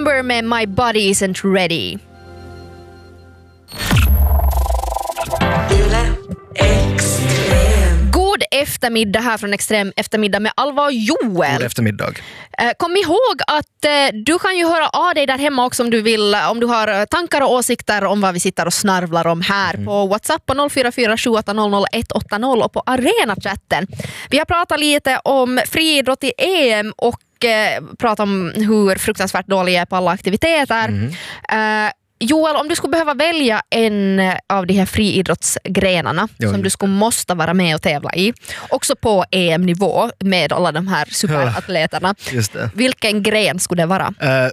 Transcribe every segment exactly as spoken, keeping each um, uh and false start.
Number med My Body Isn't Ready. God eftermiddag här från Extrem eftermiddag med Alva och Joel. God eftermiddag. Kom ihåg att du kan ju höra av dig där hemma också om du vill, om du har tankar och åsikter om vad vi sitter och snarvlar om här mm. på WhatsApp på noll fyra fyra sju åtta noll noll ett åtta noll och på Arena-chatten. Vi har pratat lite om friidrott i E M och eh, pratat om hur fruktansvärt dåliga är på alla aktiviteter. Mm. Uh, Joel, om du skulle behöva välja en av de här friidrottsgrenarna jo, som du skulle måste vara med och tävla i, också på E M-nivå med alla de här superatleterna, just det. Vilken gren skulle det vara? Uh,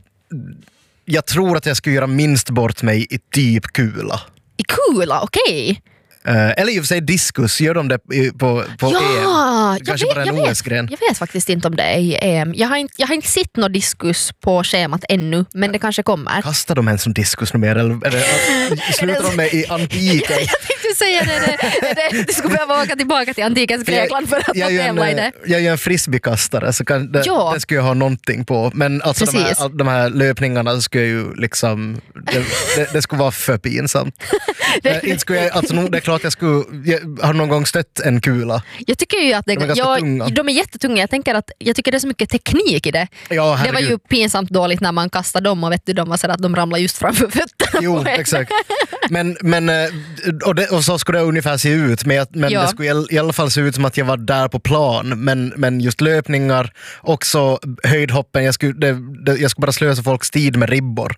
jag tror att jag skulle göra minst bort mig i typ kula. I kula, okej. Okay. Uh, eller i och för sig diskus, gör de det på, på ja, E M? Kanske vet, bara en jag, O S-gren. vet, jag vet faktiskt inte om det är i E M. Jag har inte, jag har inte sett någon diskus på schemat ännu, men det kanske kommer. Kastar de en som diskus numera? Eller, eller slutar de med i antiken? Jag tänkte säga det, det, det. Du skulle behöva åka tillbaka till antikens Grekland för att få tävla i det. Jag är ju en frisbeekastare så kan, det, ja. det skulle jag ha någonting på. Men alltså de här, de här löpningarna skulle ju liksom... Det, det, det skulle vara för pinsamt. det, inte skulle jag, alltså, det är klart jag skulle... Jag har någon gång stött en kula. Jag tycker ju att det, de är jag, tunga. De är jättetunga. Jag tänker att jag tycker det är så mycket teknik i det. Ja, det var ju pinsamt dåligt när man kastade dem och vet du, de var så att de ramlar just framför fötterna. Jo, exakt. Men, men och, det, och så skulle det ungefär se ut. Men, men ja. det skulle i alla fall se ut som att jag var där på plan. Men, men just löpningar, också höjdhoppen. Jag skulle, det, det, jag skulle bara slösa folks tid med ribbor.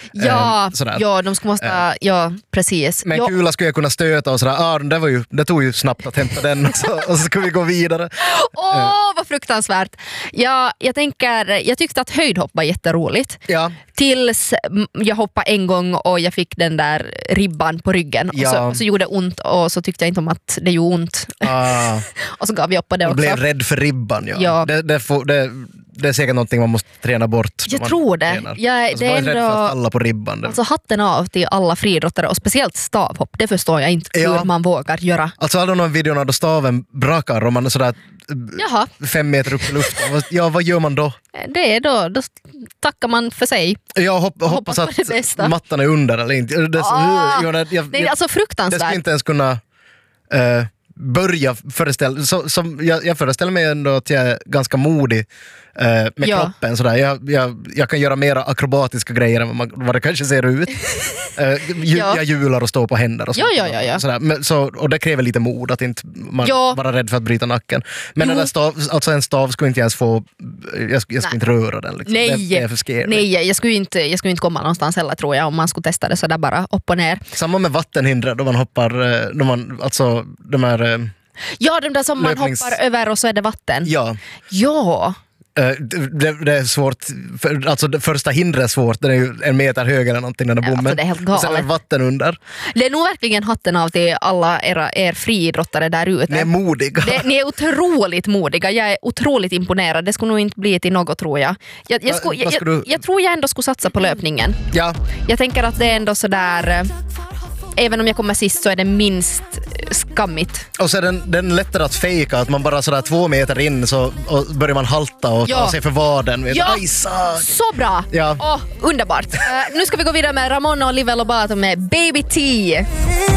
Ja, eh, ja de skulle måste... Eh. Ja, precis. Men ja. kula skulle jag kunna stöta och sådär. Ah, det, var ju, det tog ju snabbt att hämta den och så, och så ska vi gå vidare. Åh, oh, vad fruktansvärt. Ja, jag tänker, jag tyckte att höjdhopp var jätteroligt. Ja. Tills jag hoppade en gång och jag fick den där ribban på ryggen. Ja. Och, så, och så gjorde det ont och så tyckte jag inte om att det gjorde ont. Ah. Och så gav jag upp på det också. Jag blev rädd för ribban, ja. ja. Det, det, får, det, det är säkert någonting man måste träna bort. Jag tror det. Jag, alltså, det är ändå... rädd för att falla på ribban. Alltså hatten av till alla friidrottare och speciellt stavhopp. Det förstår jag inte hur ja. man vågar göra. Alltså hade någon videon då staven brakar och man är sådär Jaha. fem meter upp i luften. Ja, vad gör man då? Det är då, då tackar man för sig. Jag hopp, hoppas, hoppas att mattan är under eller inte. Det, ah, jag, jag, det är alltså fruktansvärt. Det skulle inte ens kunna uh, börja föreställa. Så, som, jag, jag föreställer mig ändå att jag är ganska modig uh, med ja. kroppen. Sådär. Jag, jag, jag kan göra mera akrobatiska grejer än vad, man, vad det kanske ser ut. uh, ju, ja. Jag hjular och står på händer och, ja, ja, ja, ja. sådär. Men, så, och det kräver lite mod att inte man ja. vara rädd för att bryta nacken. Men den där stav, alltså en stav skulle inte ens få, jag, jag skulle inte röra den. Liksom. Nej, det, det är för scary. Nej, jag skulle, inte, jag skulle inte komma någonstans heller tror jag om man skulle testa det sådär bara upp och ner. Samma med vattenhinder då man hoppar, då man, alltså de här... Ja, de där som löpnings... man hoppar över och så är det vatten. Ja. Ja. Det, det är svårt, för, alltså det första hindret är svårt, den är ju en meter högre än någonting den där bommen. Alltså det är helt galet. Och sen är vatten under. Det är nog verkligen hatten av till alla era, er friidrottare där ute. Ni är modiga. Det, ni är otroligt modiga, jag är otroligt imponerad. Det skulle nog inte bli till något tror jag. Jag, jag, skulle, jag, jag, du... jag tror jag ändå skulle satsa på löpningen. Ja. Jag tänker att det är ändå sådär... Även om jag kommer sist så är det minst skammigt. Och så är den, den lättare att fejka, att man bara sådär två meter in så och börjar man halta och ja. ta sig för vaden. Ja, så bra! Ja. Oh, underbart. Uh, nu ska vi gå vidare med Ramona och Livia Lobato med Baby T.